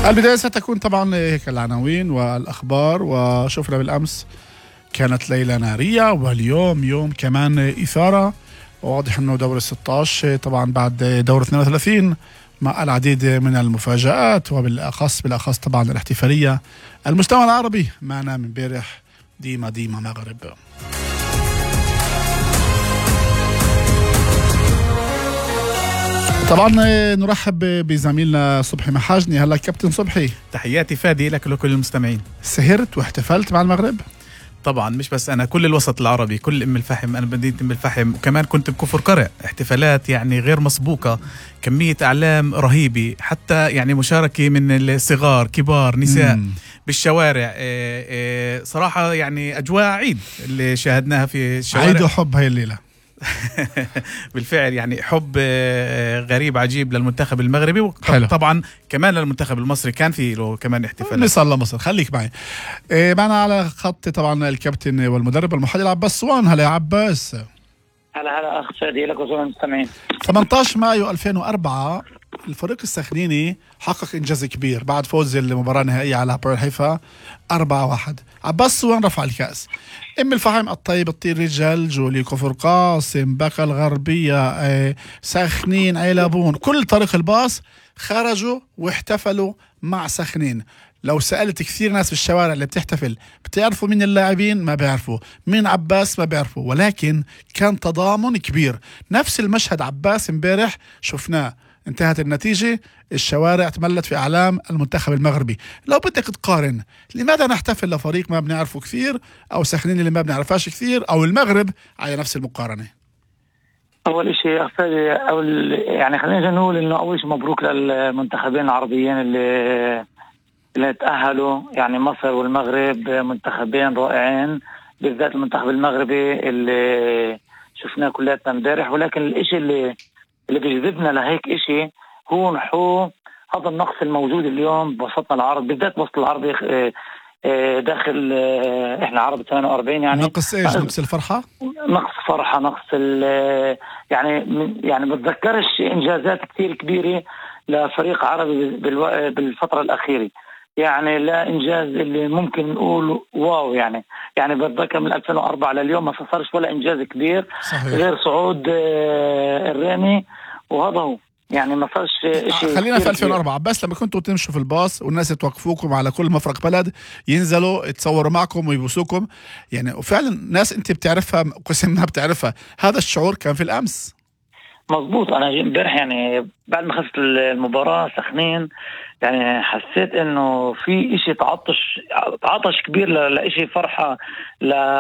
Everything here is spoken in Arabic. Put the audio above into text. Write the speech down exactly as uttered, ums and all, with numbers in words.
البداية ستكون طبعا هيك العناوين والأخبار. وشفنا بالأمس كانت ليلة نارية، واليوم يوم كمان إثارة. واضح أنه دور ستة عشر طبعا بعد دور اثنين وثلاثين مع العديد من المفاجآت، وبالأخص بالأخص طبعا الاحتفالية. المجتمع العربي معنا من امبارح ديما ديما مغرب. طبعا نرحب بزميلنا صبحي محاجني. هلا كابتن صبحي، تحياتي فادي لك ولكل المستمعين. سهرت واحتفلت مع المغرب؟ طبعا مش بس انا، كل الوسط العربي، كل ام الفحم، انا مدينه ام الفحم، وكمان كنت بكفر قرع. احتفالات يعني غير مسبوقه، كميه اعلام رهيبه، حتى يعني مشاركه من الصغار كبار نساء مم. بالشوارع. إيه إيه صراحه يعني اجواء عيد اللي شاهدناها في الشوارع. عيد وحب هاي الليله. بالفعل يعني حب غريب عجيب للمنتخب المغربي، وطبعا كمان للمنتخب المصري كان في له كمان احتفالات. نسأل الله مصر. خليك معي. إيه معنا على خط طبعا الكابتن والمدرب المحلل عباس سوان. هلا يا عباس. هلا هلا اخ فادي لك وزملاء المستمعين. ثمانية عشر مايو ألفين وأربعة الفريق السخنيني حقق انجاز كبير بعد فوز المباراه النهائيه على بيرل حيفا أربعة واحد. عباس سوان رفع الكاس. ام الفحم، الطيب، الطير، رجال، جولي، كفر قاسم، بكا الغربيه، اه سخنين، عيلابون، كل طريق الباص خرجوا واحتفلوا مع سخنين. لو سألت كثير ناس في الشوارع اللي بتحتفل بتعرفوا مين اللاعبين؟ ما بيعرفوا. مين عباس؟ ما بيعرفوا. ولكن كان تضامن كبير. نفس المشهد عباس امبارح شفناه. انتهت النتيجة، الشوارع تملت في أعلام المنتخب المغربي. لو بدك تقارن، لماذا نحتفل لفريق ما بنعرفه كثير، أو سخنين اللي ما بنعرفهاش كثير، أو المغرب على نفس المقارنة؟ أول شيء أخي، أول يعني خلينا نقول إنه أول شيء مبروك للمنتخبين العربيين اللي اللي تأهلوا، يعني مصر والمغرب، منتخبين رائعين، بالذات المنتخب المغربي اللي شفناه كلياتنا امبارح. ولكن الإشي اللي اللي بيجذبنا لهيك إشي هو نحو هذا النقص الموجود اليوم بوسطنا العربي، بالذات وسط العربي داخل احنا عرب ثمانية وأربعين. يعني نقص ايش؟ نقص الفرحة؟ نقص فرحة، نقص يعني يعني بتذكرش انجازات كثير كبيرة لفريق عربي بالفترة الأخيرة. يعني لا إنجاز اللي ممكن نقول واو. يعني يعني بتذكر من ألفين وأربعة لليوم ما صارش ولا إنجاز كبير. صحيح. غير صعود الرامي، وهذا هو يعني ما صارش شيء. خلينا في ألفين وأربعة بس، لما كنتوا تمشوا في الباص والناس توقفوكم على كل مفرق بلد، ينزلوا يتصوروا معكم ويبوسوكم، يعني وفعلا ناس انت بتعرفها قسم ما بتعرفها. هذا الشعور كان في الأمس. مظبوط. أنا امبارح يعني بعد ما خلصت المباراة سخنين، يعني حسيت إنه في إشي تعطش تعطش كبير لإشي فرحة ل